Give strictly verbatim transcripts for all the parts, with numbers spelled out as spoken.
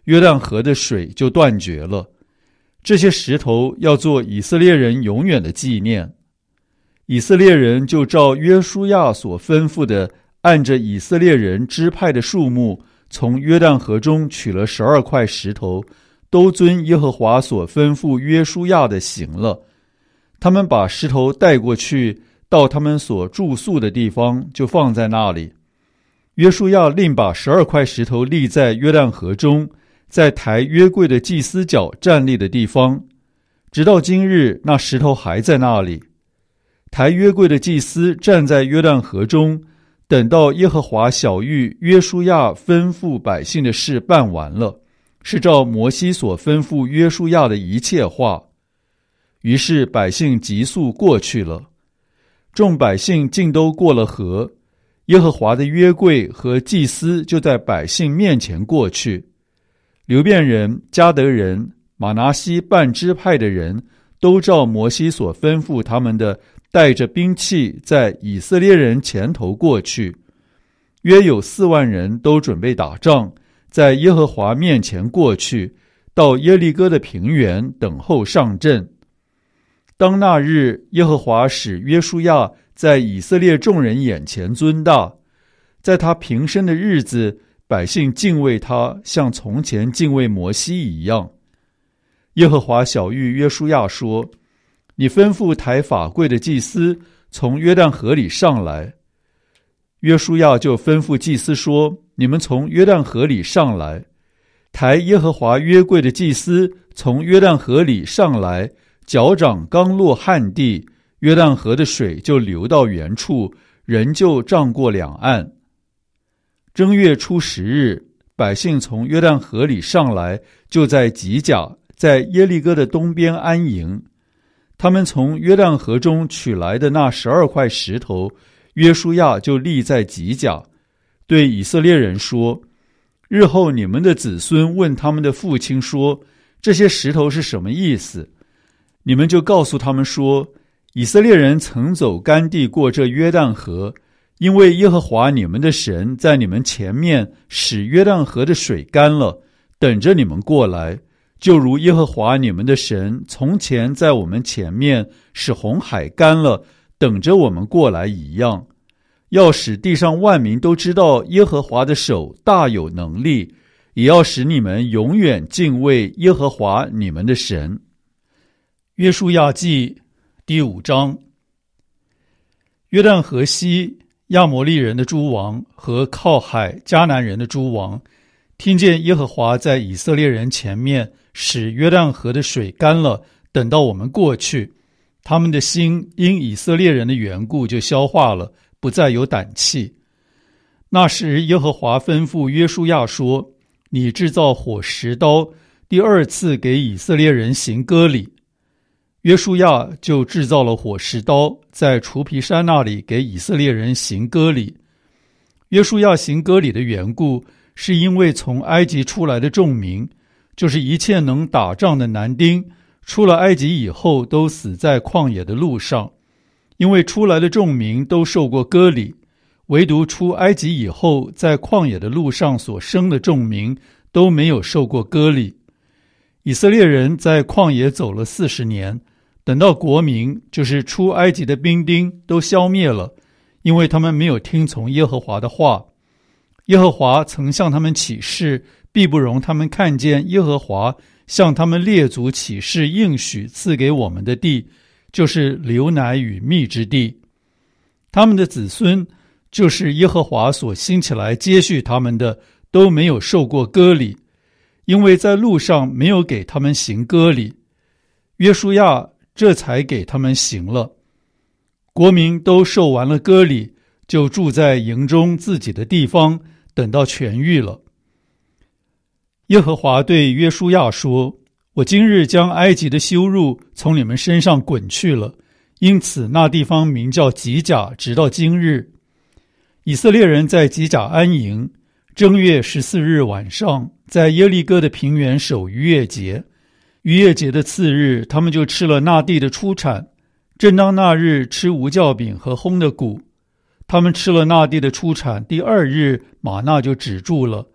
约旦河的水就断绝了。这些石头要做以色列人永远的纪念。以色列人就照约书亚所吩咐的，按着以色列人支派的数目，从约旦河中取了十二块石头，都遵耶和华所吩咐约书亚的行了。他们把石头带过去，到他们所住宿的地方，就放在那里。约书亚另把十二块石头立在约旦河中，在抬约柜的祭司角站立的地方，直到今日，那石头还在那里。抬约柜的祭司站在约旦河中，等到耶和华晓谕约书亚吩咐百姓的事办完了，是照摩西所吩咐约书亚的一切话。于是百姓急速过去了。众百姓尽都过了河，耶和华的约柜和祭司就在百姓面前过去。流便人、迦得人、玛拿西半支派的人，都照摩西所吩咐他们的，带着兵器在以色列人前头过去。约有四万人都准备打仗，在耶和华面前过去，到耶利哥的平原等候上阵。当那日，耶和华使约书亚在以色列众人眼前尊大，在他平生的日子，百姓敬畏他，像从前敬畏摩西一样。耶和华晓谕约书亚说：你吩咐抬法柜的祭司从约旦河里上来。约书亚就吩咐祭司说：你们从约旦河里上来。抬耶和华约柜的祭司从约旦河里上来，脚掌刚落旱地，约旦河的水就流到原处，人就涨过两岸。正月初十日，百姓从约旦河里上来，就在吉甲，在耶利哥的东边安营。他们从约旦河中取来的那十二块石头，约书亚就立在吉甲，对以色列人说：日后你们的子孙问他们的父亲说，这些石头是什么意思？你们就告诉他们说，以色列人曾走干地过这约旦河，因为耶和华你们的神在你们前面使约旦河的水干了，等着你们过来，就如耶和华你们的神从前在我们前面使红海干了，等着我们过来一样。要使地上万民都知道耶和华的手大有能力，也要使你们永远敬畏耶和华你们的神。约书亚记第五章。约旦河西亚摩利人的诸王和靠海迦南人的诸王，听见耶和华在以色列人前面使约旦河的水干了，等到我们过去，他们的心因以色列人的缘故就消化了，不再有胆气。那时耶和华吩咐约书亚说：你制造火石刀，第二次给以色列人行割礼。约书亚就制造了火石刀，在除皮山那里给以色列人行割礼。约书亚行割礼的缘故，是因为从埃及出来的众民，就是一切能打仗的男丁，出了埃及以后都死在旷野的路上。因为出来的众民都受过割礼，唯独出埃及以后在旷野的路上所生的众民都没有受过割礼。以色列人在旷野走了四十年，等到国民，就是出埃及的兵丁都消灭了，因为他们没有听从耶和华的话。耶和华曾向他们起誓，必不容他们看见耶和华向他们列祖起誓应许赐给我们的地，就是流奶与蜜之地。他们的子孙，就是耶和华所兴起来接续他们的，都没有受过割礼，因为在路上没有给他们行割礼。约书亚这才给他们行了。国民都受完了割礼，就住在营中自己的地方，等到痊愈了。耶和华对约书亚说：我今日将埃及的羞辱从你们身上滚去了，因此那地方名叫吉甲，直到今日。以色列人在吉甲安营，正月十四日晚上，在耶利哥的平原守逾越节。逾越节的次日，他们就吃了那地的出产。正当那日吃无酵饼和烘的谷，他们吃了那地的出产。第二日，玛纳就止住了，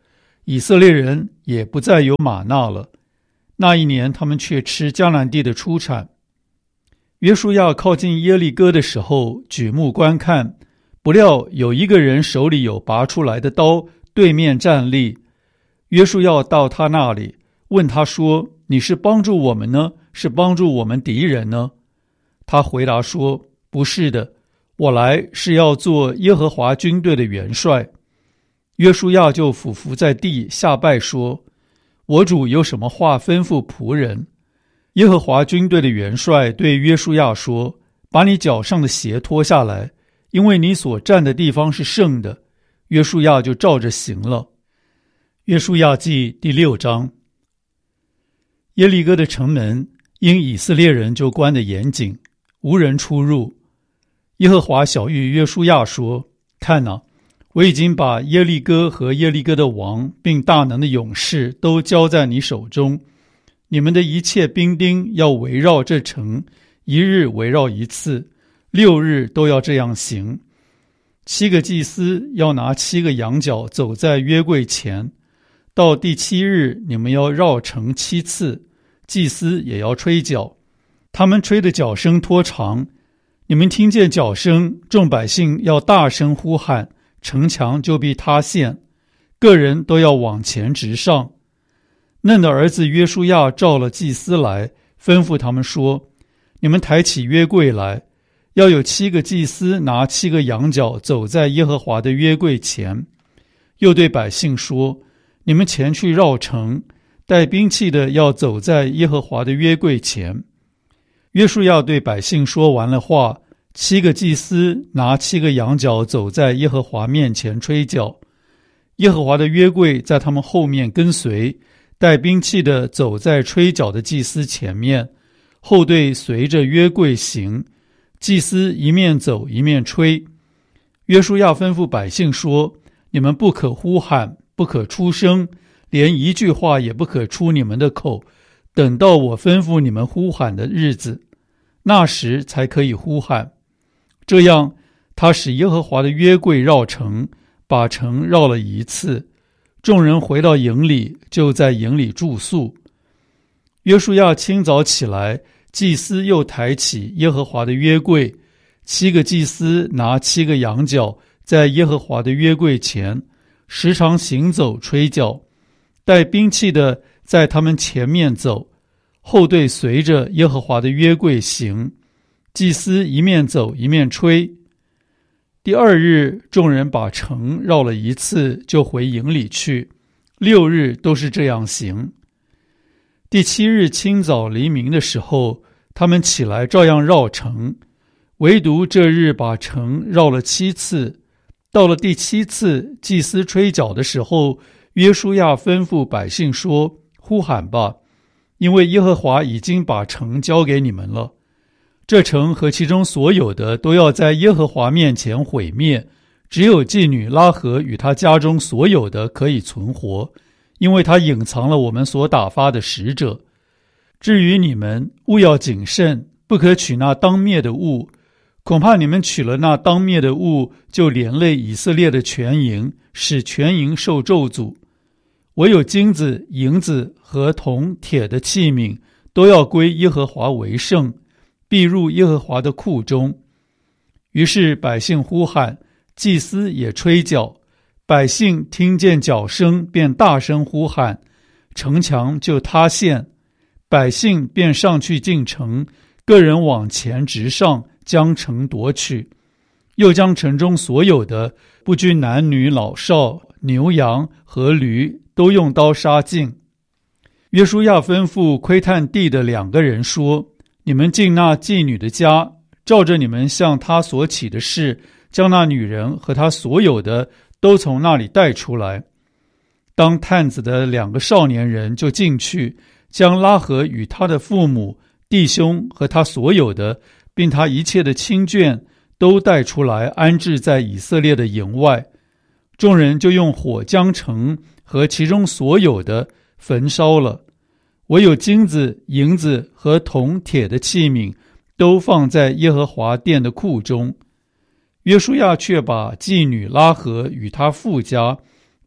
以色列人也不再有玛纳了。那一年他们却吃迦南地的出产。约书亚靠近耶利哥的时候，举目观看，不料有一个人手里有拔出来的刀，对面站立。约书亚到他那里，问他说：你是帮助我们呢，是帮助我们敌人呢？他回答说：不是的，我来是要做耶和华军队的元帅。约书亚就俯伏在地下拜说：我主有什么话吩咐仆人？耶和华军队的元帅对约书亚说：把你脚上的鞋脱下来，因为你所站的地方是圣的。约书亚就照着行了。约书亚记第六章。耶利哥的城门因以色列人就关得严谨，无人出入。耶和华晓谕约书亚说：看哪，我已经把耶利哥和耶利哥的王并大能的勇士都交在你手中。你们的一切兵丁要围绕这城，一日围绕一次，六日都要这样行。七个祭司要拿七个羊角走在约柜前，到第七日你们要绕城七次，祭司也要吹角，他们吹的角声拖长。你们听见角声，众百姓要大声呼喊，城墙就必塌陷，个人都要往前直上。嫩的儿子约书亚召了祭司来，吩咐他们说：你们抬起约柜来，要有七个祭司拿七个羊角走在耶和华的约柜前。又对百姓说：你们前去绕城，带兵器的要走在耶和华的约柜前。约书亚对百姓说完了话，七个祭司拿七个羊角走在耶和华面前吹角，耶和华的约柜在他们后面跟随，带兵器的走在吹角的祭司前面，后队随着约柜行，祭司一面走一面吹。约书亚吩咐百姓说：你们不可呼喊，不可出声，连一句话也不可出你们的口，等到我吩咐你们呼喊的日子，那时才可以呼喊。这样，他使耶和华的约柜绕城，把城绕了一次。众人回到营里，就在营里住宿。约书亚清早起来，祭司又抬起耶和华的约柜，七个祭司拿七个羊角，在耶和华的约柜前，时常行走吹角，带兵器的在他们前面走，后队随着耶和华的约柜行，祭司一面走一面吹。第二日，众人把城绕了一次，就回营里去，六日都是这样行。第七日清早黎明的时候，他们起来照样绕城，唯独这日把城绕了七次。到了第七次，祭司吹角的时候，约书亚吩咐百姓说：呼喊吧，因为耶和华已经把城交给你们了。这城和其中所有的都要在耶和华面前毁灭，只有妓女拉合与他家中所有的可以存活，因为他隐藏了我们所打发的使者。至于你们，务要谨慎，不可取那当灭的物，恐怕你们取了那当灭的物，就连累以色列的全营，使全营受咒诅。唯有金子、银子和铜、铁的器皿，都要归耶和华为圣，必入耶和华的库中。于是百姓呼喊，祭司也吹角，百姓听见角声，便大声呼喊，城墙就塌陷。百姓便上去进城，个人往前直上，将城夺取，又将城中所有的，不拘男女老少，牛羊和驴，都用刀杀尽。约书亚吩咐窥探地的两个人说：你们进那妓女的家，照着你们向她所起的事，将那女人和她所有的都从那里带出来。当探子的两个少年人就进去，将拉合与他的父母、弟兄和他所有的，并他一切的亲眷都带出来，安置在以色列的营外。众人就用火将城和其中所有的焚烧了，唯有金子、银子和铜、铁的器皿都放在耶和华殿的库中。约书亚却把妓女拉合与他父家，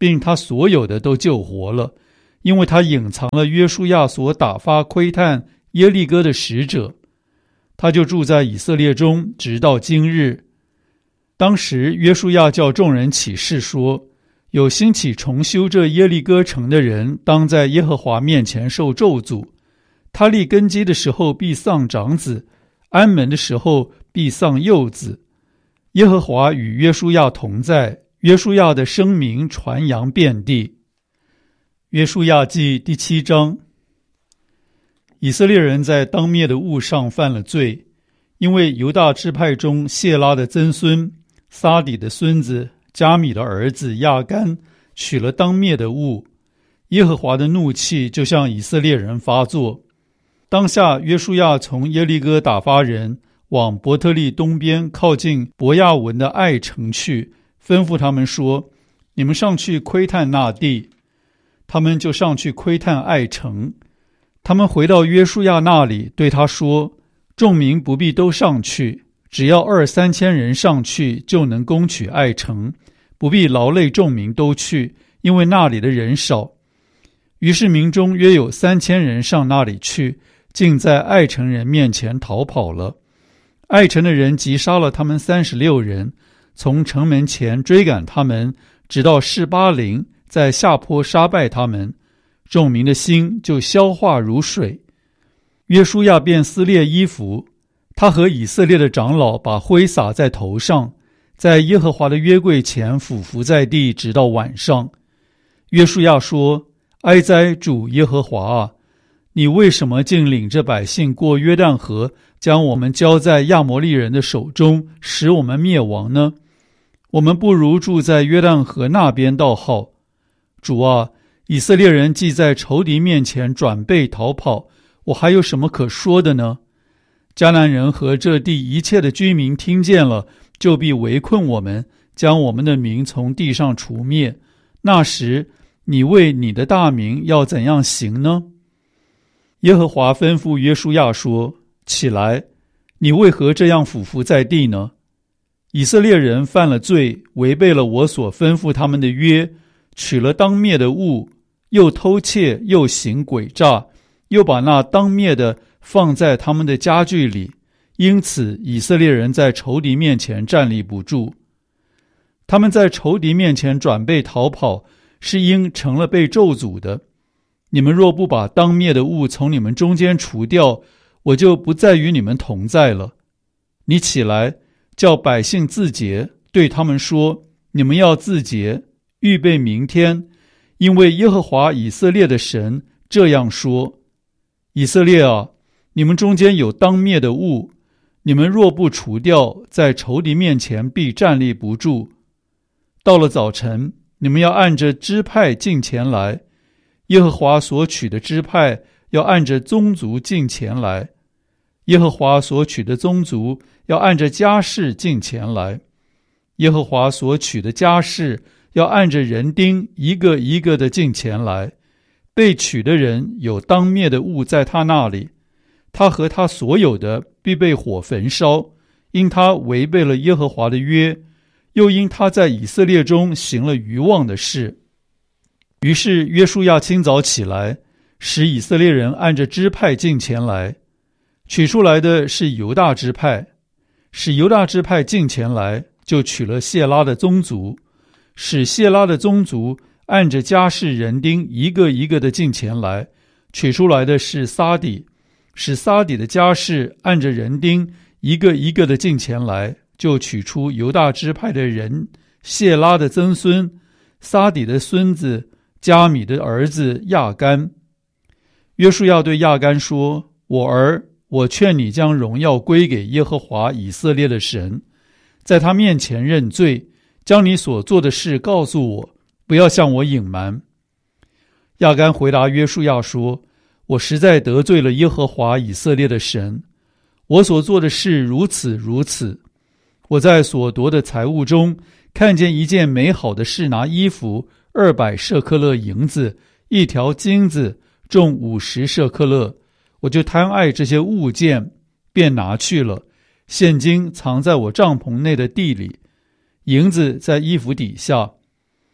并他所有的都救活了，因为他隐藏了约书亚所打发窥探耶利哥的使者。他就住在以色列中，直到今日。当时约书亚叫众人起誓说，有兴起重修这耶利哥城的人，当在耶和华面前受咒诅。他立根基的时候必丧长子，安门的时候必丧幼子。耶和华与约书亚同在，约书亚的声名传扬遍地。约书亚记第七章。以色列人在当灭的物上犯了罪，因为犹大支派中谢拉的曾孙撒底的孙子加米的儿子亚干取了当灭的物，耶和华的怒气就向以色列人发作。当下约书亚从耶利哥打发人往伯特利东边靠近伯亚文的爱城去，吩咐他们说，你们上去窥探那地。他们就上去窥探爱城。他们回到约书亚那里，对他说，众民不必都上去，只要二三千人上去就能攻取爱城，不必劳累众民都去，因为那里的人少。于是民中约有三千人上那里去，竟在爱城人面前逃跑了。爱城的人击杀了他们三十六人，从城门前追赶他们，直到示巴陵，在下坡杀败他们。众民的心就消化如水。约书亚便撕裂衣服，他和以色列的长老把灰撒在头上，在耶和华的约柜前俯伏在地，直到晚上。约书亚说，哀哉主耶和华啊，你为什么竟领着百姓过约旦河，将我们交在亚摩利人的手中，使我们灭亡呢？我们不如住在约旦河那边倒好。主啊，以色列人既在仇敌面前转背逃跑，我还有什么可说的呢？迦南人和这地一切的居民听见了，就必围困我们，将我们的名从地上除灭。那时，你为你的大名要怎样行呢？耶和华吩咐约书亚说，起来，你为何这样俯伏在地呢？以色列人犯了罪，违背了我所吩咐他们的约，取了当灭的物，又偷窃，又行诡诈，又把那当灭的放在他们的家具里，因此以色列人在仇敌面前站立不住。他们在仇敌面前转背逃跑，是因成了被咒诅的。你们若不把当灭的物从你们中间除掉，我就不再与你们同在了。你起来，叫百姓自洁，对他们说，你们要自洁，预备明天，因为耶和华以色列的神这样说，以色列啊，你们中间有当灭的物，你们若不除掉，在仇敌面前必站立不住。到了早晨，你们要按着支派进前来，耶和华所取的支派要按着宗族进前来，耶和华所取的宗族要按着家室进前来，耶和华所取的家室要按着人丁一个一个的进前来。被取的人有当灭的物在他那里，他和他所有的必被火焚烧，因他违背了耶和华的约，又因他在以色列中行了愚妄的事。于是约书亚清早起来，使以色列人按着支派进前来，取出来的是犹大支派，使犹大支派进前来，就取了谢拉的宗族，使谢拉的宗族按着家室人丁一个一个的进前来，取出来的是撒底，使撒底的家室按着人丁一个一个的进前来，就取出犹大支派的人谢拉的曾孙撒底的孙子加米的儿子亚干。约书亚对亚干说，我儿，我劝你将荣耀归给耶和华以色列的神，在他面前认罪，将你所做的事告诉我，不要向我隐瞒。亚干回答约书亚说，我实在得罪了耶和华以色列的神，我所做的事如此如此。我在所夺的财物中看见一件美好的示拿衣服，二百舍克勒银子，一条金子重五十舍克勒，我就贪爱这些物件，便拿去了。现今藏在我帐篷内的地里，银子在衣服底下。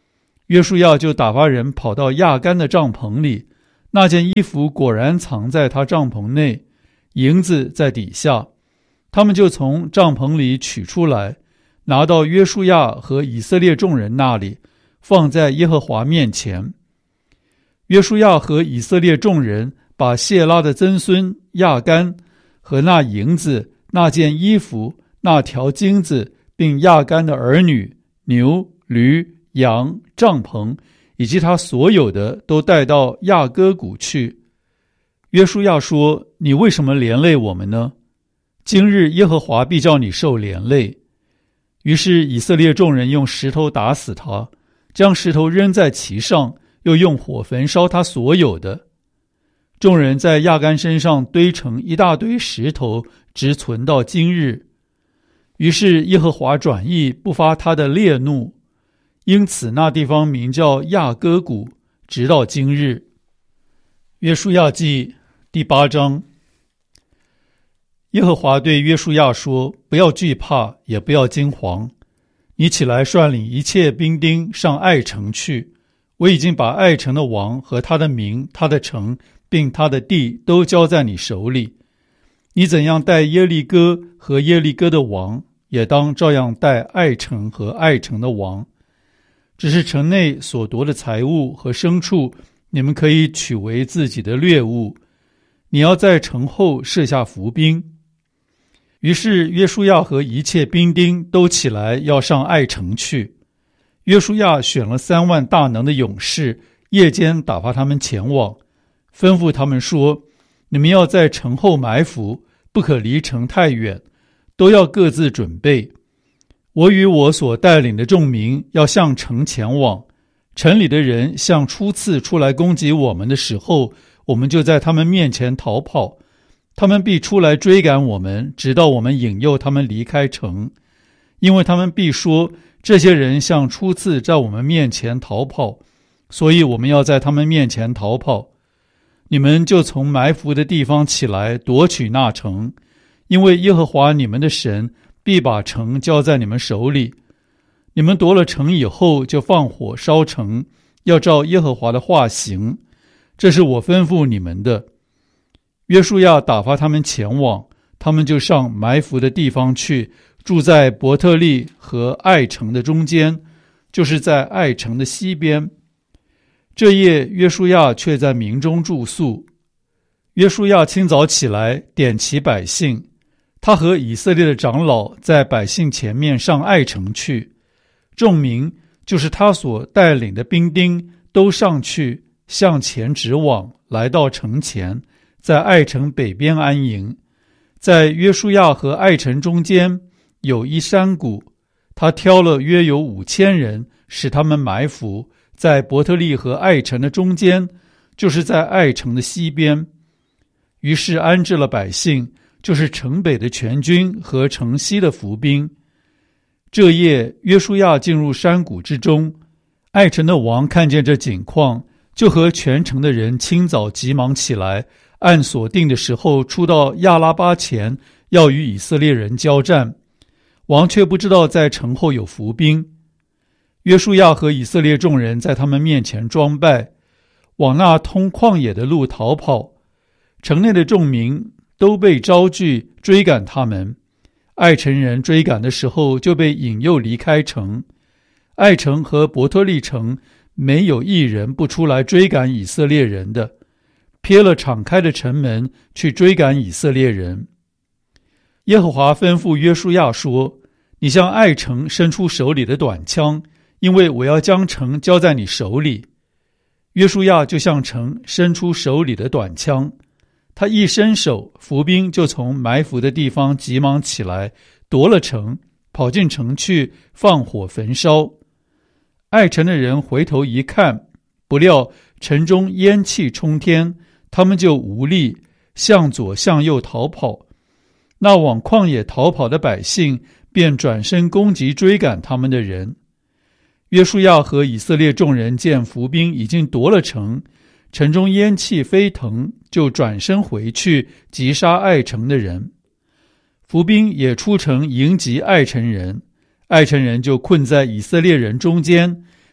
约书亚就打发人跑到亚干的帐篷里，那件衣服果然藏在他帐篷内，银子在底下。他们就从帐篷里取出来，拿到约书亚和以色列众人那里，放在耶和华面前。约书亚和以色列众人把谢拉的曾孙亚干和那银子、那件衣服、那条金子，并亚干的儿女、牛、驴、羊、帐篷，以及他所有的，都带到亚哥谷去。约书亚说：你为什么连累我们呢？今日耶和华必叫你受连累。于是以色列众人用石头打死他，将石头扔在其上，又用火焚烧他所有的。众人在亚干身上堆成一大堆石头，直存到今日。于是耶和华转意，不发他的烈怒，因此那地方名叫亚哥谷，直到今日。约书亚记第八章。耶和华对约书亚说：不要惧怕，也不要惊惶，你起来率领一切兵丁上爱城去。我已经把爱城的王和他的民、他的城并他的地都交在你手里。你怎样待耶利哥和耶利哥的王，也当照样待爱城和爱城的王。只是城内所夺的财物和牲畜，你们可以取为自己的掠物。你要在城后设下伏兵。于是约书亚和一切兵丁都起来要上爱城去。约书亚选了三万大能的勇士，夜间打发他们前往，吩咐他们说：你们要在城后埋伏，不可离城太远，都要各自准备。我与我所带领的众民要向城前往，城里的人像初次出来攻击我们的时候，我们就在他们面前逃跑。他们必出来追赶我们，直到我们引诱他们离开城，因为他们必说：这些人像初次在我们面前逃跑，所以我们要在他们面前逃跑。你们就从埋伏的地方起来，夺取那城，因为耶和华你们的神必把城交在你们手里。你们夺了城以后，就放火烧城，要照耶和华的话行。这是我吩咐你们的。约书亚打发他们前往，他们就上埋伏的地方去，住在伯特利和爱城的中间，就是在爱城的西边。这夜约书亚却在民中住宿。约书亚清早起来，点齐百姓，他和以色列的长老在百姓前面上爱城去。众民，就是他所带领的兵丁，都上去向前直往，来到城前，在爱城北边安营。在约书亚和爱城中间有一山谷，他挑了约有五千人，使他们埋伏在伯特利和爱城的中间，就是在爱城的西边。于是安置了百姓，就是城北的全军和城西的伏兵。这夜约书亚进入山谷之中，爱城的王看见这景况，就和全城的人清早急忙起来，按所定的时候出到亚拉巴前，要与以色列人交战。王却不知道在城后有伏兵。约书亚和以色列众人在他们面前装败，往那通旷野的路逃跑。城内的众民都被招聚追赶他们。爱城人追赶的时候，就被引诱离开城。爱城和伯特利城没有一人不出来追赶以色列人的，撇了敞开的城门去追赶以色列人。耶和华吩咐约书亚说：你向爱城伸出手里的短枪，因为我要将城交在你手里。约书亚就向城伸出手里的短枪，他一伸手，伏兵就从埋伏的地方急忙起来，夺了城，跑进城去，放火焚烧。爱城的人回头一看，不料城中烟气冲天，他们就无力，向左向右逃跑。那往旷野逃跑的百姓便转身攻击追赶他们的人。约书亚和以色列众人见伏兵已经夺了城，城中烟气飞腾，就转身回去击杀爱城的人。伏兵也出城迎击爱城人，爱城人就困在以色列人中间，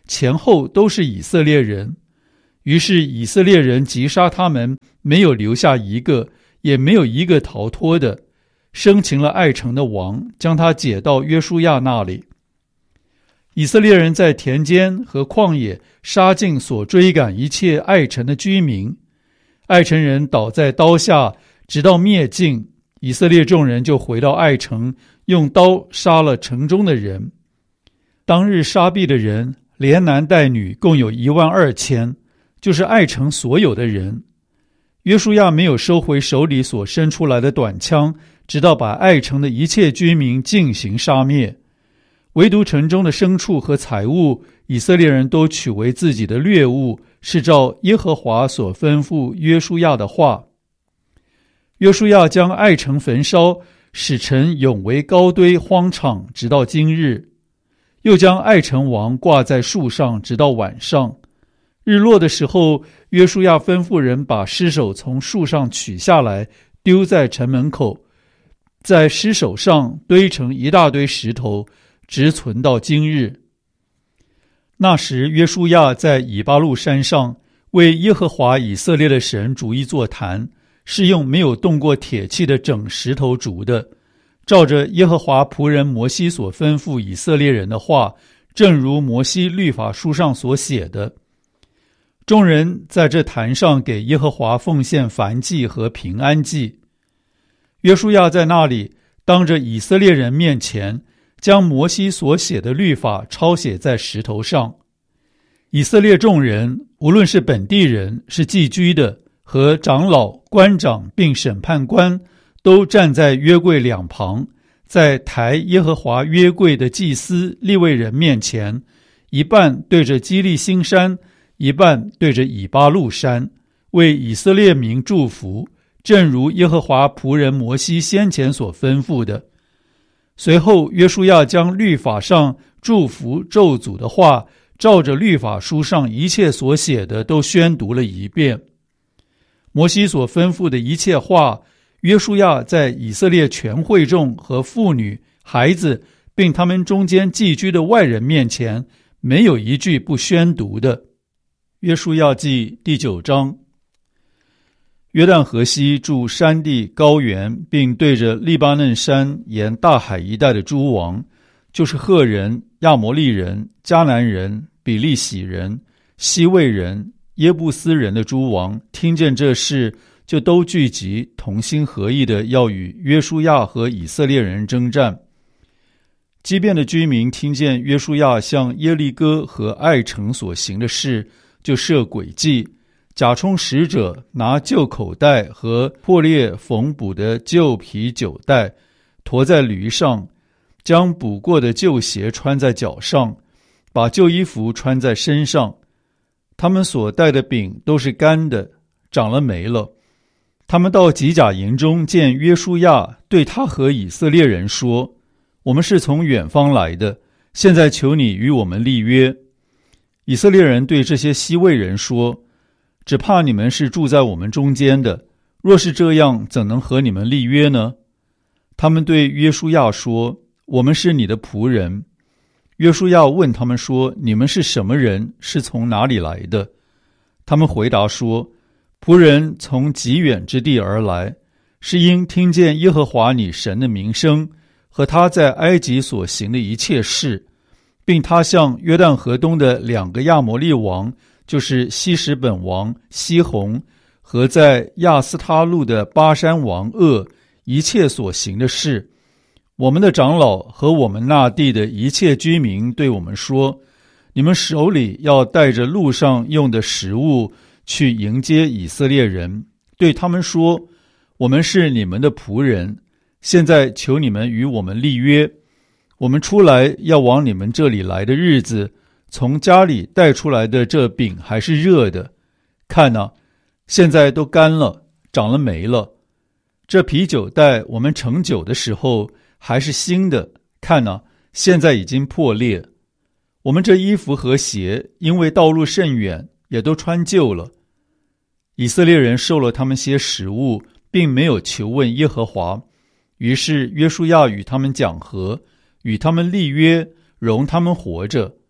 前后都是以色列人。于是以色列人击杀他们，没有留下一个，也没有一个逃脱的，生擒了爱城的王，将他解到约书亚那里。以色列人在田间和旷野杀尽所追赶一切爱城的居民，爱城人倒在刀下，直到灭尽。以色列众人就回到爱城，用刀杀了城中的人。当日杀毙的人，连男带女，共有一万二千，就是爱城所有的人。约书亚没有收回手里所伸出来的短枪，直到把爱城的一切居民尽行杀灭。唯独城中的牲畜和财物，以色列人都取为自己的掠物，是照耶和华所吩咐约书亚的话。约书亚将爱城焚烧，使城永为高堆荒场，直到今日。又将爱城王挂在树上，直到晚上。日落的时候，约书亚吩咐人把尸首从树上取下来，丢在城门口，在尸首上堆成一大堆石头，直存到今日。那时约书亚在以巴路山上为耶和华以色列的神筑一座坛，是用没有动过铁器的整石头筑的，照着耶和华仆人摩西所吩咐以色列人的话，正如摩西律法书上所写的。众人在这坛上给耶和华奉献燔祭和平安祭。约书亚在那里当着以色列人面前，将摩西所写的律法抄写在石头上。以色列众人，无论是本地人，是寄居的，和长老、官长并审判官，都站在约柜两旁，在抬耶和华约柜的祭司利未人面前，一半对着基利新山，一半对着以巴路山，为以色列民祝福，正如耶和华仆人摩西先前所吩咐的。随后约书亚将律法上祝福咒诅的话，照着律法书上一切所写的都宣读了一遍。摩西所吩咐的一切话，约书亚在以色列全会众和妇女、孩子，并他们中间寄居的外人面前，没有一句不宣读的。约书亚记第九章。约旦河西住山地高原，并对着利巴嫩山沿大海一带的诸王，就是赫人、亚摩利人、迦南人、比利洗人、西魏人、耶布斯人的诸王，听见这事，就都聚集，同心合意的要与约书亚和以色列人征战。基遍的居民听见约书亚向耶利哥和爱城所行的事，就设诡计，假充使者，拿旧口袋和破裂缝补的旧皮酒袋，驮在驴上，将补过的旧鞋穿在脚上，把旧衣服穿在身上。他们所带的饼都是干的，长了霉了。他们到吉甲营中见约书亚，对他和以色列人说：我们是从远方来的，现在求你与我们立约。以色列人对这些西魏人说：只怕你们是住在我们中间的，若是这样，怎能和你们立约呢？他们对约书亚说：我们是你的仆人。约书亚问他们说：你们是什么人？是从哪里来的？他们回答说：仆人从极远之地而来，是因听见耶和华你神的名声，和他在埃及所行的一切事，并他向约旦河东的两个亚摩利王，就是西什本王西宏和在亚斯他路的巴山王噩一切所行的事。我们的长老和我们那地的一切居民对我们说：你们手里要带着路上用的食物去迎接以色列人，对他们说：我们是你们的仆人，现在求你们与我们立约。我们出来要往你们这里来的日子，从家里带出来的这饼还是热的，看哪，现在都干了，长了霉了。这啤酒袋我们盛酒的时候还是新的，看哪，现在已经破裂。我们这衣服和鞋，因为道路甚远，也都穿旧了。以色列人受了他们些食物，并没有求问耶和华。于是约书亚与他们讲和，与他们立约，容他们活着。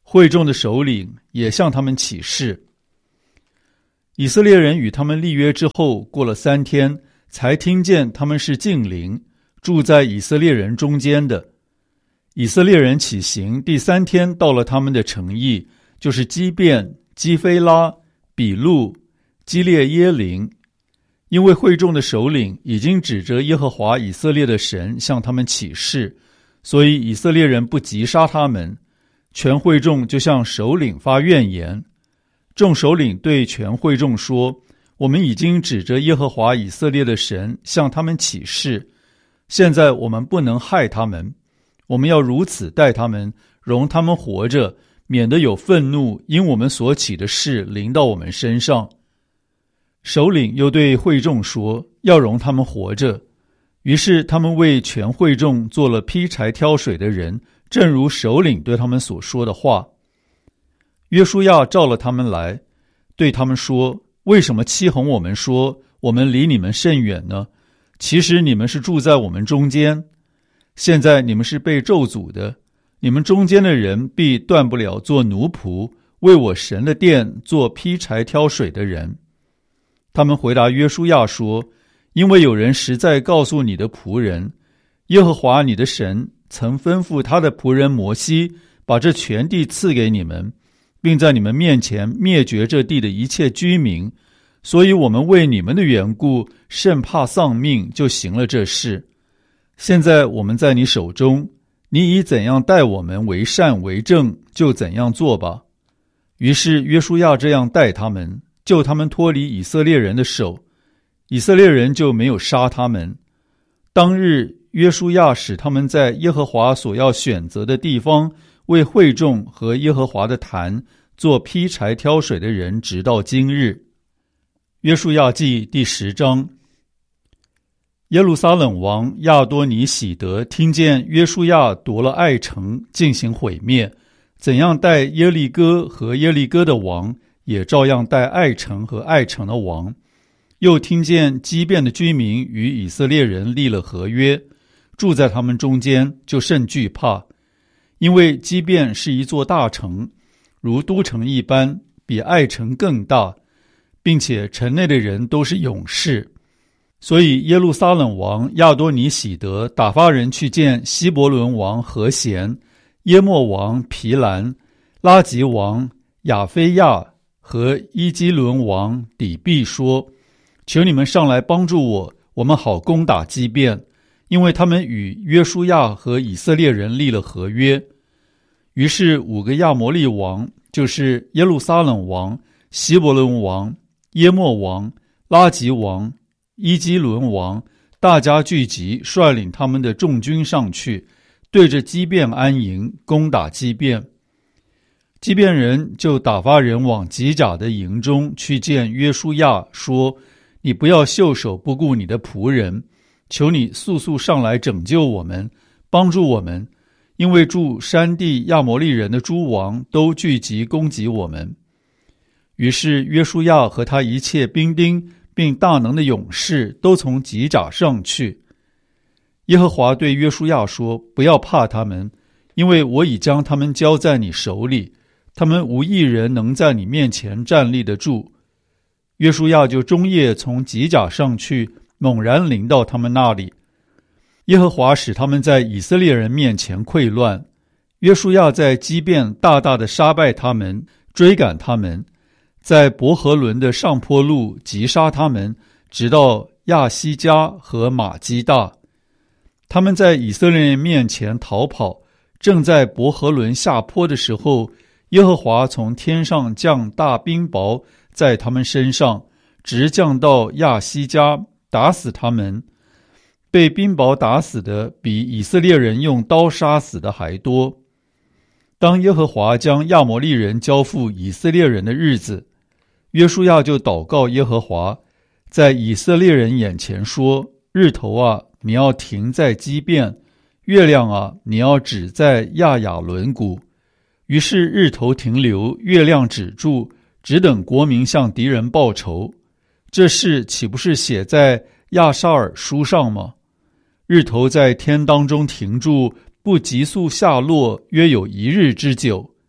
会众的首领也向他们起誓。以色列人与他们立约之后，过了三天，才听见他们是近邻，住在以色列人中间的。以色列人起行，第三天到了他们的城邑，就是基遍、基非拉、比路、基列耶琳。因为会众的首领已经指着耶和华以色列的神向他们起誓，所以以色列人不击杀他们。全会众就向首领发怨言。众首领对全会众说：我们已经指着耶和华以色列的神向他们起誓，现在我们不能害他们，我们要如此待他们，容他们活着，免得有愤怒因我们所起的事临到我们身上。首领又对会众说：要容他们活着。于是他们为全会众做了劈柴挑水的人，正如首领对他们所说的话。约书亚召了他们来，对他们说：为什么欺哄我们说我们离你们甚远呢？其实你们是住在我们中间。现在你们是被咒诅的，你们中间的人必断不了做奴仆，为我神的殿做劈柴挑水的人。他们回答约书亚说：因为有人实在告诉你的仆人，耶和华你的神曾吩咐他的仆人摩西把这全地赐给你们，并在你们面前灭绝这地的一切居民，所以我们为你们的缘故甚怕丧命，就行了这事。现在我们在你手中，你以怎样待我们为善为正，就怎样做吧。于是约书亚这样待他们，救他们脱离以色列人的手，以色列人就没有杀他们。当日约书亚使他们在耶和华所要选择的地方为会众和耶和华的坛做劈柴挑水的人，直到今日。约书亚记第十章。耶路撒冷王亚多尼喜德听见约书亚夺了爱城，进行毁灭，怎样待耶利哥和耶利哥的王，也照样待爱城和爱城的王。又听见基遍的居民与以色列人立了合约，住在他们中间，就甚惧怕。因为基遍是一座大城，如都城一般，比爱城更大，并且城内的人都是勇士。所以耶路撒冷王亚多尼喜德打发人去见希伯伦王和弦、耶莫王皮兰、拉吉王亚非亚和伊基伦王底毕说：求你们上来帮助我，我们好攻打基遍，因为他们与约书亚和以色列人立了合约。于是五个亚摩利王，就是耶路撒冷王、希伯伦王、耶莫王、拉吉王、伊基伦王，大家聚集，率领他们的众军上去，对着基遍安营，攻打基遍。基遍人就打发人往吉甲的营中去见约书亚，说：你不要袖手不顾你的仆人，求你速速上来拯救我们，帮助我们，因为住山地亚摩利人的诸王都聚集攻击我们。于是约书亚和他一切兵丁并大能的勇士都从吉甲上去。耶和华对约书亚说：不要怕他们，因为我已将他们交在你手里，他们无一人能在你面前站立得住。约书亚就终夜从吉甲上去，猛然临到他们那里。耶和华使他们在以色列人面前溃乱，约书亚在基遍大大的杀败他们，追赶他们，在伯和伦的上坡路击杀他们，直到亚西加和马基大。他们在以色列人面前逃跑，正在伯和伦下坡的时候，耶和华从天上降大冰雹在他们身上，直降到亚西加，打死他们。被冰雹打死的比以色列人用刀杀死的还多。当耶和华将亚摩利人交付以色列人的日子，约书亚就祷告耶和华，在以色列人眼前说：日头啊，你要停在基遍；月亮啊，你要止在亚雅伦谷。于是日头停留，月亮止住，只等国民向敌人报仇。这事岂不是写在亚沙尔书上吗？日头在天当中停住，不急速下落，约有一日之久。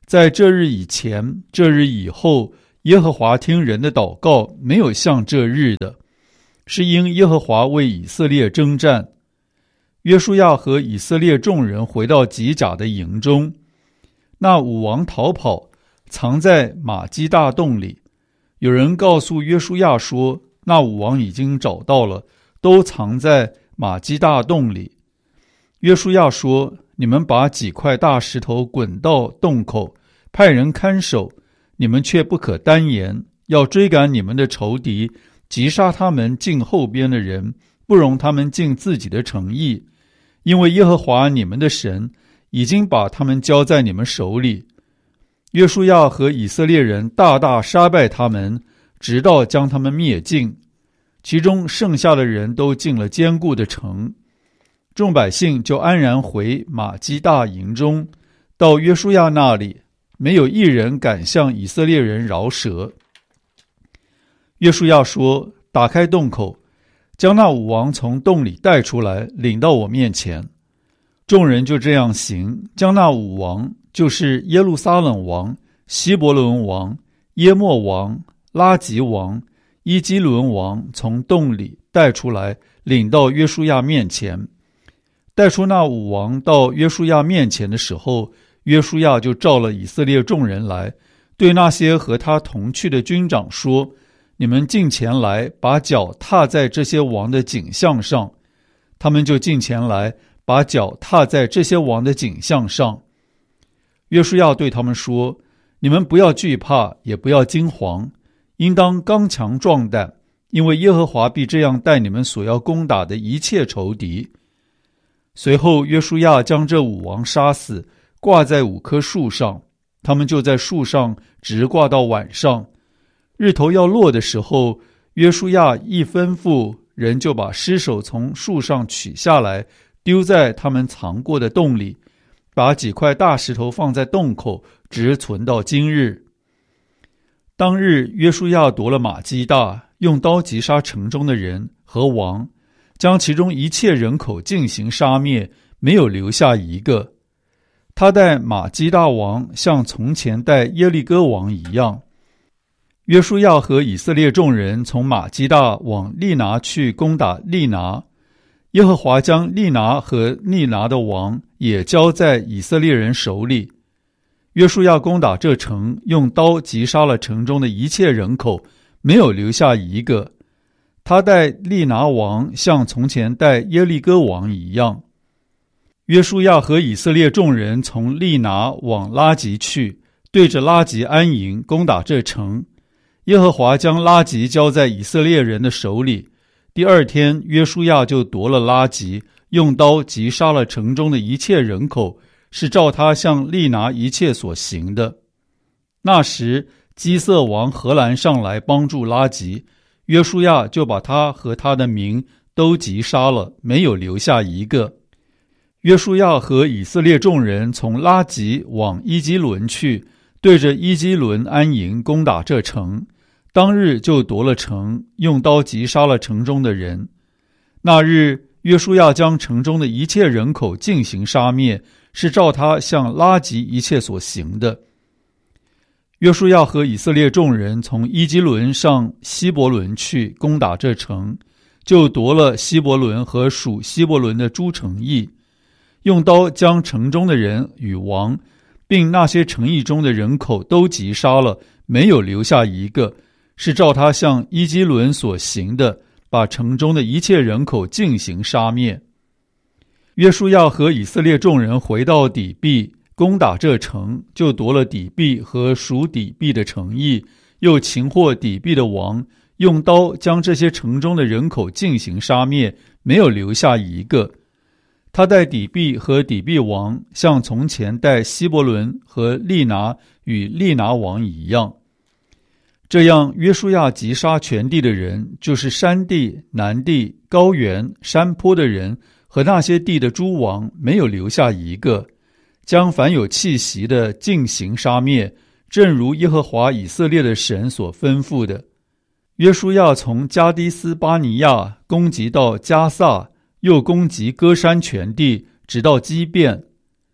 在这日以前、这日以后，耶和华听人的祷告没有像这日的，是因耶和华为以色列征战。约书亚和以色列众人回到吉甲的营中，那五王逃跑，藏在玛基大洞里。有人告诉约书亚说，那五王已经找到了，都藏在玛基大洞里。约书亚说，你们把几块大石头滚到洞口，派人看守，你们却不可单言，要追赶你们的仇敌，击杀他们进后边的人，不容他们进自己的城邑，因为耶和华你们的神已经把他们交在你们手里。约书亚和以色列人大大杀败他们，直到将他们灭尽，其中剩下的人都进了坚固的城。众百姓就安然回玛基大营中，到约书亚那里，没有一人敢向以色列人饶舌。约书亚说，打开洞口，将那五王从洞里带出来，领到我面前。众人就这样行，将那五王，就是耶路撒冷王、希伯伦王、耶莫王、拉吉王、伊基伦王从洞里带出来，领到约书亚面前。带出那五王到约书亚面前的时候，约书亚就召了以色列众人来，对那些和他同去的军长说，你们近前来，把脚踏在这些王的颈项上。他们就近前来，把脚踏在这些王的颈项上。约书亚对他们说，你们不要惧怕，也不要惊惶，应当刚强壮胆，因为耶和华必这样待你们所要攻打的一切仇敌。随后约书亚将这五王杀死，挂在五棵树上，他们就在树上直挂到晚上。日头要落的时候，约书亚一吩咐，人就把尸首从树上取下来，丢在他们藏过的洞里，把几块大石头放在洞口，直存到今日。当日约书亚夺了玛基大，用刀击杀城中的人和王，将其中一切人口进行杀灭，没有留下一个。他待玛基大王像从前待耶利哥王一样。约书亚和以色列众人从玛基大往利拿去攻打利拿，耶和华将利拿和利拿的王也交在以色列人手里。约书亚攻打这城，用刀击杀了城中的一切人口，没有留下一个。他待利拿王像从前待耶利哥王一样。约书亚和以色列众人从利拿往拉吉去，对着拉吉安营，攻打这城。耶和华将拉吉交在以色列人的手里。第二天，约书亚就夺了拉吉，用刀击杀了城中的一切人口，是照他向利拿一切所行的。那时，基色王荷兰上来帮助拉吉，约书亚就把他和他的民都击杀了，没有留下一个。约书亚和以色列众人从拉吉往伊基伦去，对着伊基伦安营，攻打这城。当日就夺了城，用刀击杀了城中的人。那日，约书亚将城中的一切人口进行杀灭，是照他向拉吉一切所行的。约书亚和以色列众人从伊基伦上希伯伦去攻打这城，就夺了希伯伦和属希伯伦的诸城邑，用刀将城中的人与王，并那些城邑中的人口都击杀了，没有留下一个，是照他向伊基伦所行的，把城中的一切人口进行杀灭。约书亚和以色列众人回到底壁，攻打这城，就夺了底壁和属底壁的城邑，又擒获底壁的王，用刀将这些城中的人口进行杀灭，没有留下一个。他待底壁和底壁王，像从前待希伯伦和利拿与利拿王一样。这样，约书亚击杀全地的人，就是山地、南地、高原、山坡的人和那些地的诸王，没有留下一个，将凡有气息的尽行杀灭，正如耶和华以色列的神所吩咐的。约书亚从加迪斯巴尼亚攻击到加萨，又攻击歌山全地，直到基遍。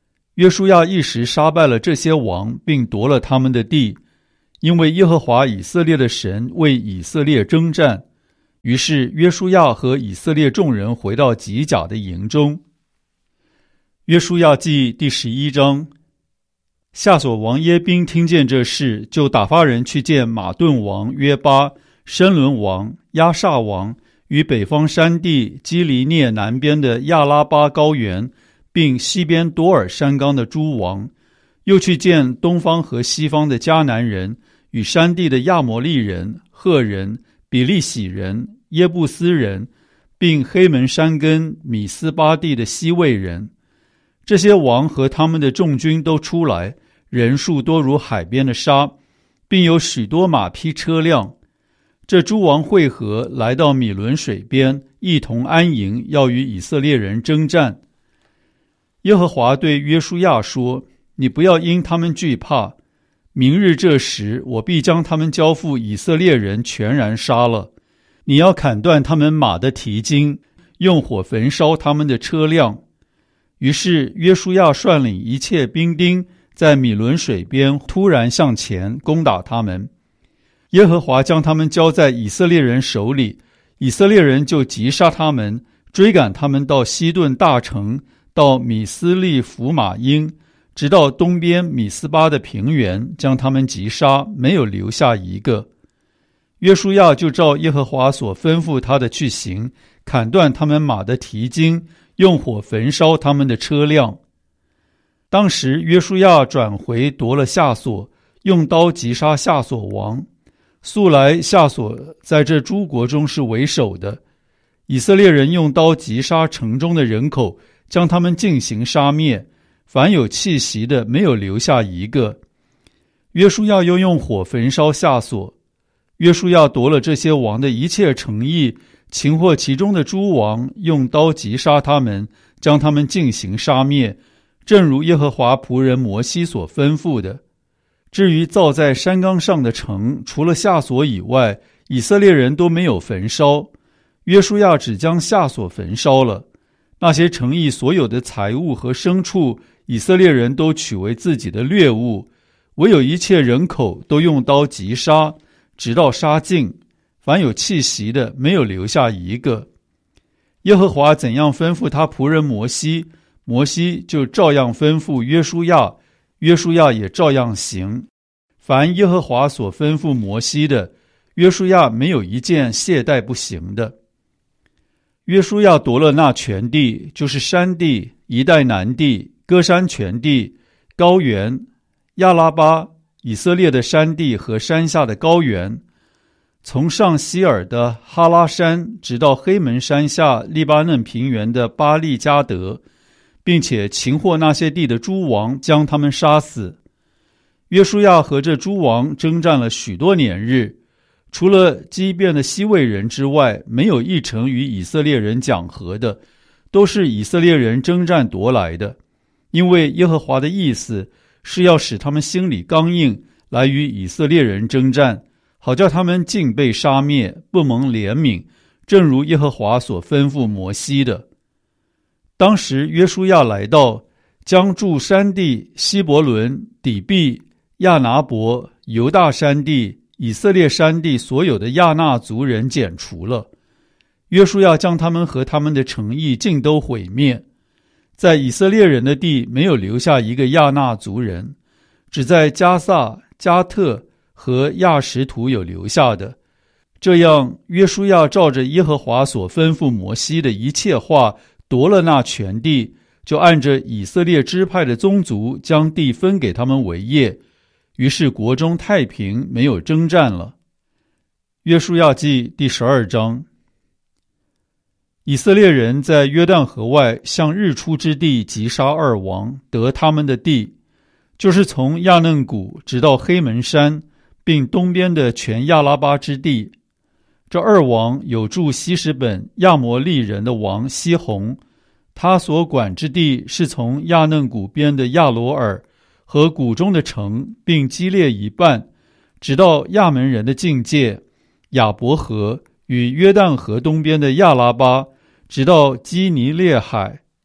约书亚一时杀败了这些王，并夺了他们的地，因为耶和华以色列的神为以色列征战。于是约书亚和以色列众人回到吉甲的营中。约书亚记第十一章。夏所王耶宾听见这事，就打发人去见马顿王约巴、申伦王、亚萨王与北方山地基利涅南边的亚拉巴高原，并西边多尔山冈的诸王，又去见东方和西方的迦南人与山地的亚摩利人、赫人、比利洗人、耶布斯人，并黑门山根米斯巴地的西魏人。这些王和他们的众军都出来，人数多如海边的沙，并有许多马匹车辆。这诸王会合，来到米伦水边，一同安营，要与以色列人征战。耶和华对约书亚说：你不要因他们惧怕，明日这时，我必将他们交付以色列人，全然杀了。你要砍断他们马的蹄筋，用火焚烧他们的车辆。于是约书亚率领一切兵丁，在米伦水边突然向前攻打他们。耶和华将他们交在以色列人手里，以色列人就击杀他们，追赶他们到西顿大城，到米斯利弗马因，直到东边米斯巴的平原，将他们击杀，没有留下一个。约书亚就照耶和华所吩咐他的去行，砍断他们马的蹄筋，用火焚烧他们的车辆。当时约书亚转回夺了夏所，用刀击杀夏所王。素来夏所在这诸国中是为首的。以色列人用刀击杀城中的人口，将他们尽行杀灭，凡有气息的没有留下一个。约书亚又用火焚烧夏所。约书亚夺了这些王的一切城邑，擒获其中的诸王，用刀击杀他们，将他们尽行杀灭，正如耶和华仆人摩西所吩咐的。至于造在山冈上的城，除了夏所以外，以色列人都没有焚烧。约书亚只将夏所焚烧了。那些城邑所有的财物和牲畜，以色列人都取为自己的掠物，唯有一切人口都用刀击杀，直到杀尽，凡有气息的没有留下一个。耶和华怎样吩咐他仆人摩西，摩西就照样吩咐约书亚，约书亚也照样行。凡耶和华所吩咐摩西的，约书亚没有一件懈怠不行的。约书亚夺了那全地，就是山地、一带南地、歌山全地、高原、亚拉巴、以色列的山地和山下的高原，从上希尔的哈拉山，直到黑门山下利巴嫩平原的巴利加德，并且擒获那些地的诸王，将他们杀死。约书亚和这诸王征战了许多年日，除了基遍的西魏人之外，没有一城与以色列人讲和的，都是以色列人征战夺来的。因为耶和华的意思是要使他们心里刚硬，来与以色列人征战，好叫他们尽被杀灭，不蒙怜悯，正如耶和华所吩咐摩西的。当时约书亚来到，将住山地、希伯伦、底比、亚拿伯、犹大山地、以色列山地所有的亚纳族人剪除了。约书亚将他们和他们的城邑尽都毁灭，在以色列人的地没有留下一个亚纳族人，只在加萨、加特和亚什图有留下的。这样约书亚照着耶和华所吩咐摩西的一切话，夺了那全地，就按着以色列支派的宗族，将地分给他们为业。于是国中太平，没有征战了。约书亚记第十二章。以色列人在约旦河外向日出之地击杀二王，得他们的地，就是从亚嫩谷直到黑门山，并东边的全亚拉巴之地。这二王有住西什本亚摩利人的王西宏，他所管之地是从亚嫩谷边的亚罗尔和谷中的城，并基列一半，直到亚门人的境界亚伯河与约旦河东边的亚拉巴，直到基尼列海，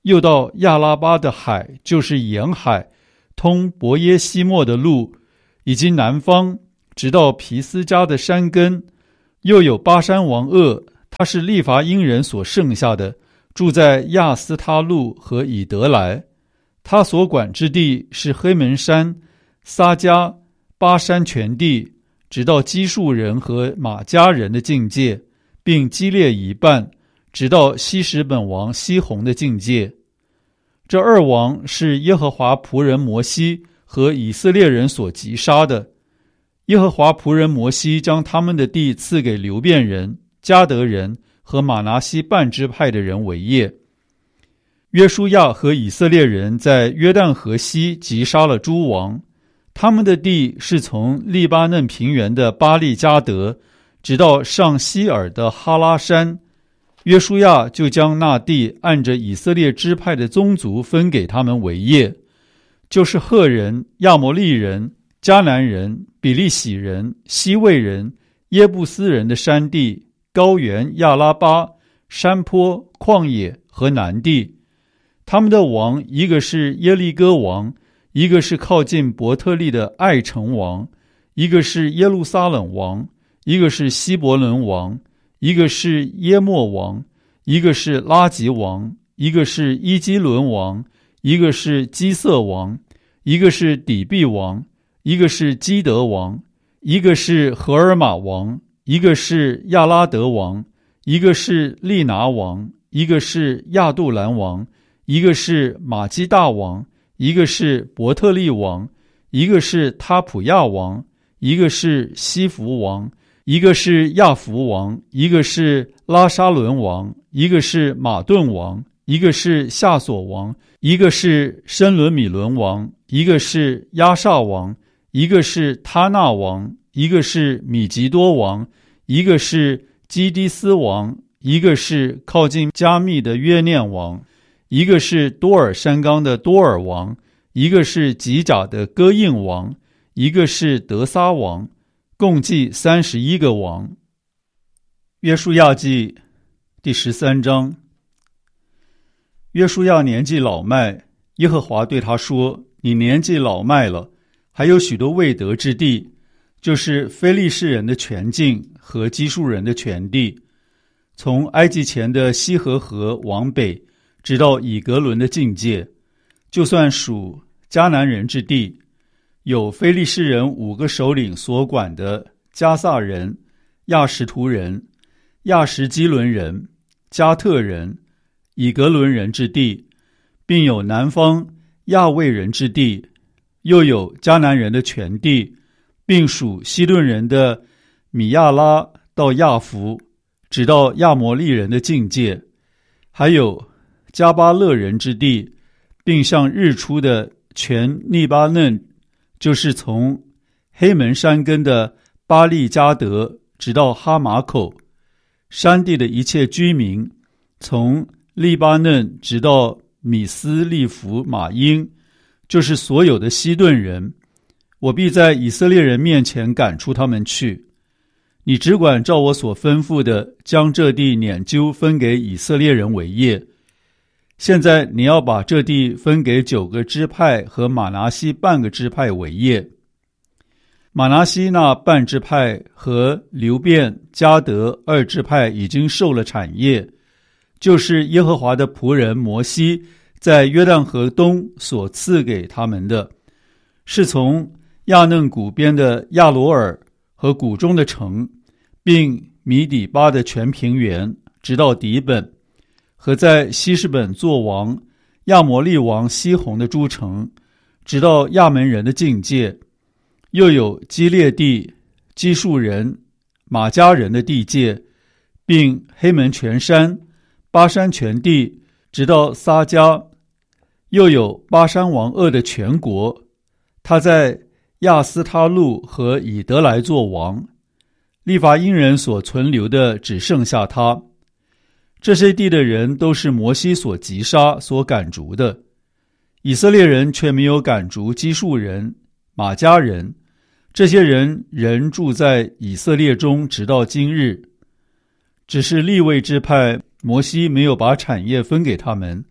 又到亚拉巴的海，就是沿海通伯耶西莫的路，以及南方直到皮斯加的山根。又有巴山王噩，他是利伐因人所剩下的，住在亚斯他路和以德来。他所管之地是黑门山、撒迦、巴山全地，直到基述人和马加人的境界，并基列一半，直到希实本王西宏的境界。这二王是耶和华仆人摩西和以色列人所击杀的。耶和华仆人摩西将他们的地赐给流便人、迦得人和玛拿西半支派的人为业。约书亚和以色列人在约旦河西击杀了诸王，他们的地是从利巴嫩平原的巴利迦得，直到上希尔的哈拉山。约书亚就将那地按着以色列支派的宗族分给他们为业，就是赫人、亚摩利人、迦南人、比利洗人、西魏人、耶布斯人的山地、高原、亚拉巴、山坡、旷野和南地。他们的王，一个是耶利哥王，一个是靠近伯特利的爱城王，一个是耶路撒冷王，一个是希伯伦王，一个是耶莫王，一个是拉吉王，一个是伊基伦王，一个是基色王，一个是底比王，一个是基德王，一个是荷尔玛王，一个是亚拉德王，一个是利拿王，一个是亚杜兰王，一个是马基大王，一个是伯特利王，一个是他普亚王，一个是西弗王，一个是亚弗王，一个是拉沙伦王，一个是马顿王，一个是夏索王，一个是申伦米伦王，一个是亚萨王，一个是他纳王，一个是米吉多王，一个是基迪斯王，一个是靠近加密的约念王，一个是多尔山冈的多尔王，一个是吉甲的哥印王，一个是德撒王，共计三十一个王。约书亚记第十三章。约书亚年纪老迈，耶和华对他说：你年纪老迈了，还有许多未得之地，就是非利士人的全境和基述人的全地，从埃及前的西河河往北，直到以格伦的境界，就算属迦南人之地，有非利士人五个首领所管的加萨人、亚什图人、亚什基伦人、加特人、以格伦人之地，并有南方亚卫人之地，又有迦南人的全地，并属西顿人的米亚拉到亚弗，直到亚摩利人的境界，还有加巴勒人之地，并向日出的全利巴嫩，就是从黑门山根的巴利迦得直到哈马口，山地的一切居民，从利巴嫩直到米斯利弗马因，就是所有的西顿人，我必在以色列人面前赶出他们去。你只管照我所吩咐的，将这地拈阄分给以色列人为业。现在你要把这地分给九个支派和马拿西半个支派为业。马拿西那半支派和流便、迦得二支派已经受了产业，就是耶和华的仆人摩西在约旦河东所赐给他们的，是从亚嫩谷边的亚罗尔和谷中的城，并米底巴的全平原，直到底本，和在希实本作王亚摩利王西宏的诸城，直到亚门人的境界，又有基列地、基述人、马加人的地界，并黑门全山、巴山全地，直到撒迦，又有巴山王噩的全国，他在亚斯他路和以德来作王，利伐因人所存留的只剩下他。这些地的人都是摩西所击杀、所赶逐的，以色列人却没有赶逐基述人、马加人，这些人仍住在以色列中，直到今日。只是利未支派，摩西没有把产业分给他们，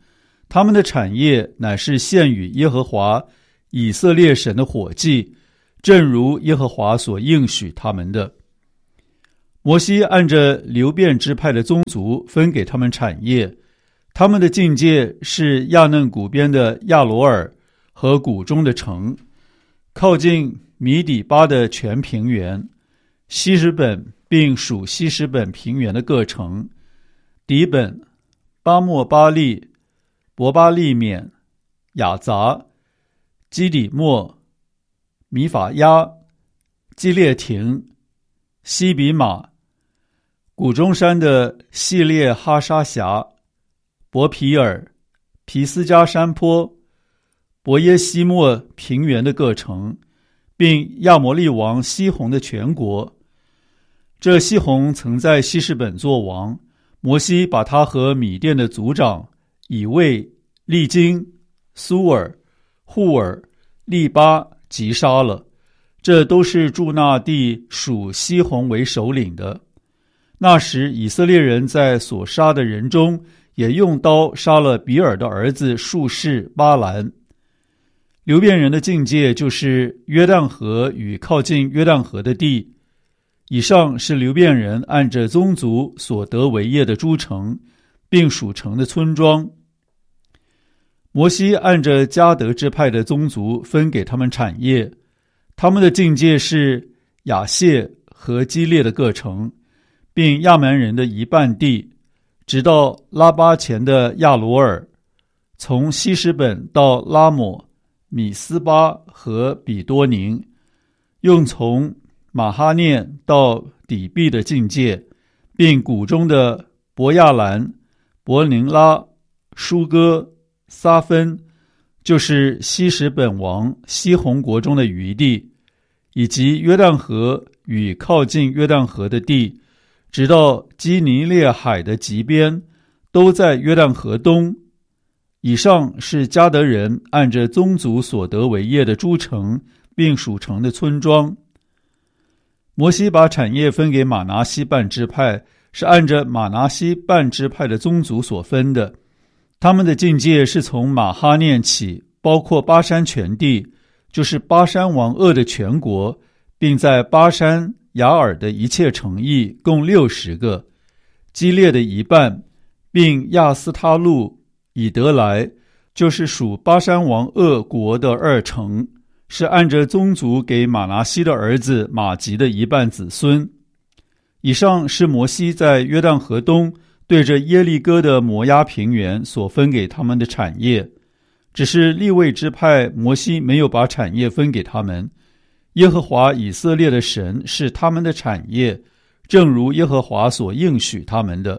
他们的产业乃是献与耶和华以色列神的火祭，正如耶和华所应许他们的。摩西按着流便支派的宗族分给他们产业，他们的境界是亚嫩谷边的亚罗尔和谷中的城，靠近米底巴的全平原，希实本并属希实本平原的各城，底本、巴莫巴利、伯巴利缅、雅杂、基底莫、米法亚、基列亭、西比马、谷中山的细列哈沙峡、伯皮尔、皮斯加山坡、伯耶西莫平原的各城，并亚摩利王西宏的全国。这西宏曾在希实本作王，摩西把他和米甸的族长以卫、利金、苏尔、户尔、利巴击杀了，这都是住那地属西宏为首领的。那时以色列人在所杀的人中，也用刀杀了比尔的儿子术士巴兰。流便人的境界就是约旦河与靠近约旦河的地。以上是流便人按着宗族所得为业的诸城，并属城的村庄。摩西按着迦得支派的宗族分给他们产业，他们的境界是亚谢和基列的各城，并亚蛮人的一半地，直到拉巴前的亚罗尔，从希实本到拉抹、米斯巴和比多宁，又从马哈念到底壁的境界，并谷中的伯亚兰、伯宁拉、舒哥、撒芬，就是希实本王西宏国中的余地，以及约旦河与靠近约旦河的地，直到基尼列海的极边，都在约旦河东。以上是迦得人按着宗族所得为业的诸城，并属城的村庄。摩西把产业分给玛拿西半支派，是按着玛拿西半支派的宗族所分的。他们的境界是从马哈念起，包括巴山全地，就是巴山王噩的全国，并在巴山雅尔的一切城邑，共六十个，基列的一半，并亚斯他路、以德来，就是属巴山王噩国的二城，是按着宗族给马拿西的儿子马吉的一半子孙。以上是摩西在约旦河东对着耶利哥的摩押平原所分给他们的产业，只是利未支派摩西没有把产业分给他们。耶和华以色列的神是他们的产业，正如耶和华所应许他们的。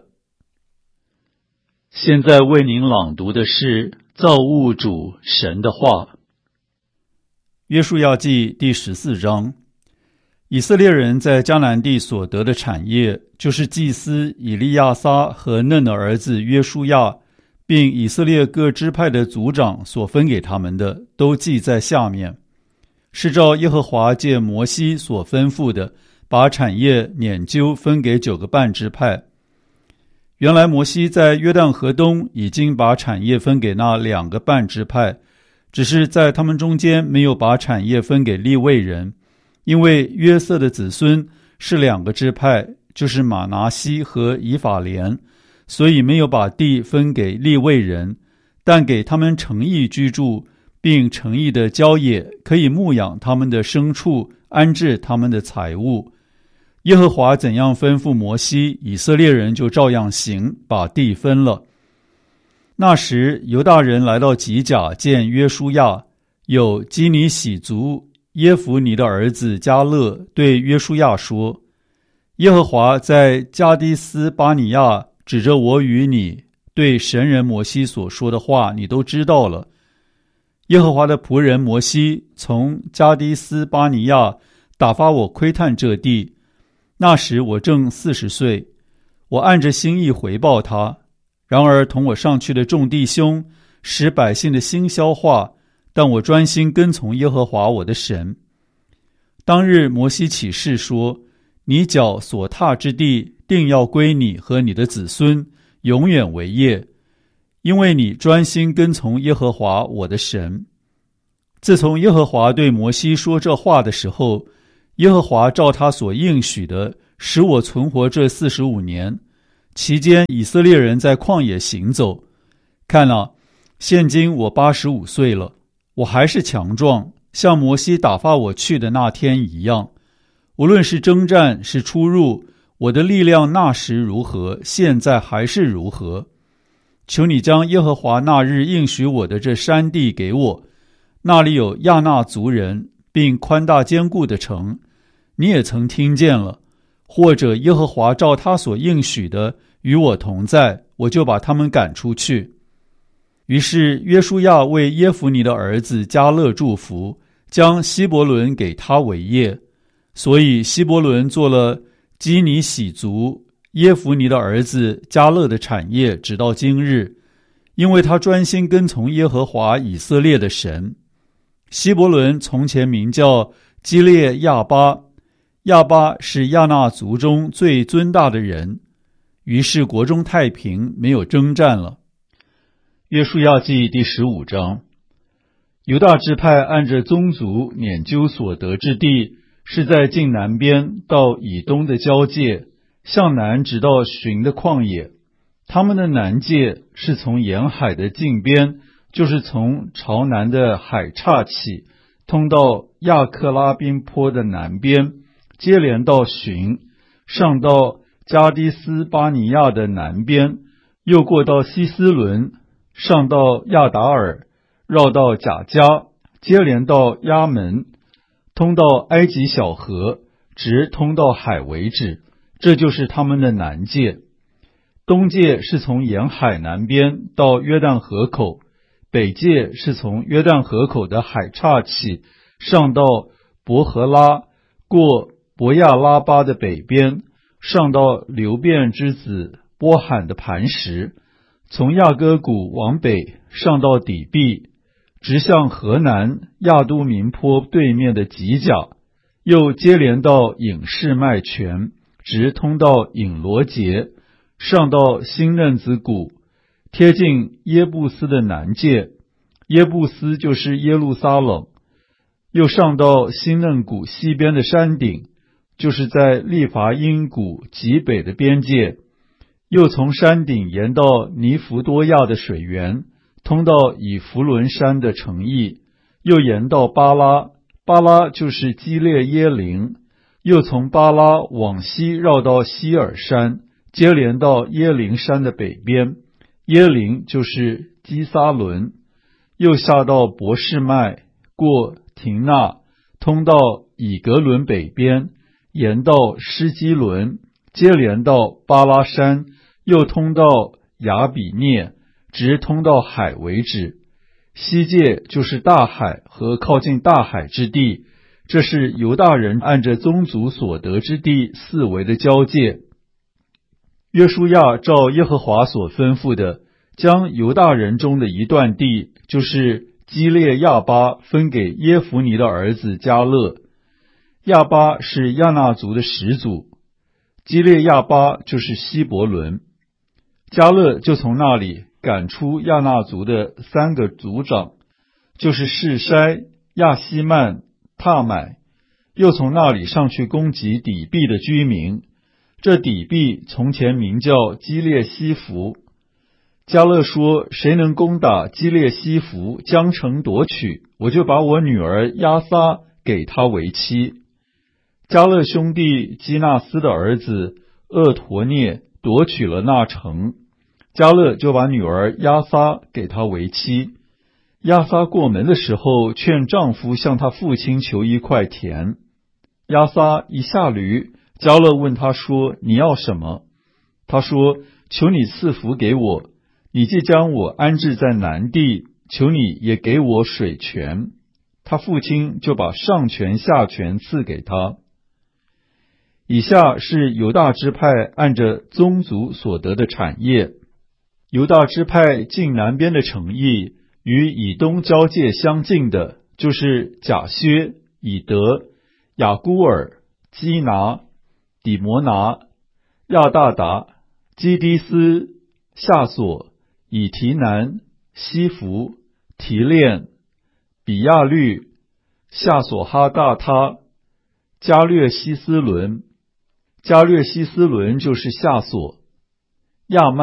现在为您朗读的是造物主神的话。约书亚记第十四章。以色列人在迦南地所得的产业，就是祭司以利亚撒和嫩的儿子约书亚，并以色列各支派的族长所分给他们的，都记在下面。是照耶和华借摩西所吩咐的，把产业撵究分给九个半支派。原来摩西在约旦河东已经把产业分给那两个半支派，只是在他们中间没有把产业分给利未人，因为约瑟的子孙是两个支派，就是马拿西和以法莲，所以没有把地分给利未人，但给他们城邑居住，并城邑的郊野可以牧养他们的牲畜，安置他们的财物。耶和华怎样吩咐摩西，以色列人就照样行，把地分了。那时犹大人来到吉甲见约书亚，有基尼喜族耶孚尼的儿子迦勒对约书亚说，耶和华在加低斯巴尼亚指着我与你对神人摩西所说的话，你都知道了。耶和华的仆人摩西从加低斯巴尼亚打发我窥探这地，那时我正四十岁，我按着心意回报他。然而同我上去的众弟兄使百姓的心消化，但我专心跟从耶和华我的神。当日摩西起誓说，你脚所踏之地定要归你和你的子孙，永远为业。 因为你专心跟从耶和华我的神。自从耶和华对摩西说这话的时候，耶和华照他所应许的，使我存活这四十五年，期间以色列人在旷野行走。看了，现今我八十五岁了，我还是强壮，像摩西打发我去的那天一样。无论是征战是出入，我的力量那时如何，现在还是如何。求你将耶和华那日应许我的这山地给我，那里有亚衲族人，并宽大坚固的城，你也曾听见了。或者耶和华照他所应许的与我同在，我就把他们赶出去。于是约书亚为耶孚尼的儿子迦勒祝福，将希伯伦给他为业。所以希伯伦做了基尼喜族耶孚尼的儿子迦勒的产业，直到今日，因为他专心跟从耶和华以色列的神。希伯伦从前名叫基列亚巴，亚巴是亚衲族中最尊大的人。于是国中太平，没有征战了。约书亚记第十五章。犹大支派按着宗族撵究所得之地，是在近南边到以东的交界，向南直到寻的旷野。他们的南界是从沿海的近边，就是从朝南的海岔起，通到亚克拉宾坡的南边，接连到寻，上到加迪斯巴尼亚的南边，又过到西斯伦，上到亚达尔，绕到甲迦，接连到亚门，通到埃及小河，直通到海为止。这就是他们的南界。东界是从沿海南边到约旦河口，北界是从约旦河口的海岔起，上到伯和拉，过伯亚拉巴的北边，上到流便之子波罕的磐石，从亚哥谷往北上到底壁，直向河南亚都民坡对面的吉甲，又接连到隐士麦泉，直通到隐罗结，上到新嫩子谷，贴近耶布斯的南界，耶布斯就是耶路撒冷，又上到新嫩谷西边的山顶，就是在利伐因谷极北的边界，又从山顶沿到尼弗多亚的水源，通到以弗伦山的城邑，又沿到巴拉，巴拉就是基列耶林，又从巴拉往西绕到希尔山，接连到耶林山的北边，耶林就是基撒伦，又下到伯示麦，过廷纳，通到以格伦北边，沿到施基伦，接连到巴拉山，又通到亚比涅，直通到海为止。西界就是大海和靠近大海之地，这是犹大人按着宗族所得之地四围的交界。约书亚照耶和华所吩咐的，将犹大人中的一段地，就是基列亚巴，分给耶孚尼的儿子迦勒。亚巴是亚衲族的始祖，基列亚巴就是希伯伦。迦勒就从那里赶出亚衲族的三个族长，就是示筛、亚希曼、踏买，又从那里上去攻击底壁的居民。这底壁从前名叫基列西弗。迦勒说，谁能攻打基列西弗，将城夺取，我就把我女儿亚撒给他为妻。迦勒兄弟基纳斯的儿子厄陀涅夺取了那城，迦勒就把女儿亚撒给他为妻。亚撒过门的时候，劝丈夫向他父亲求一块田。亚撒一下驴，迦勒问他说，你要什么？他说，求你赐福给我，你既将我安置在南地，求你也给我水泉。他父亲就把上泉下泉赐给他。以下是犹大支派按着宗族所得的产业。犹大支派近南边的城邑，与以东交界相近的，就是甲薛、以德、雅孤尔、基拿、底摩拿、亚大达、基迪斯、夏索、 以提南、西弗、提炼、比亚律、夏索哈大他、加略西斯伦。加略西斯伦就是夏索。亚曼